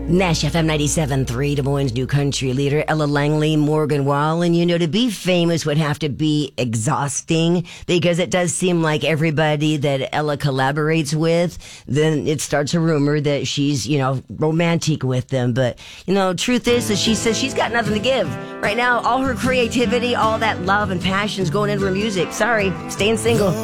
Nash FM 97.3, Des Moines' new country leader, Ella Langley, Morgan Wallen. You know, to be famous would have to be exhausting because it does seem like everybody that Ella collaborates with, then it starts a rumor that she's, romantic with them. But, truth is that she says she's got nothing to give. Right now, all her creativity, all that love and passion is going into her music. Sorry, staying single.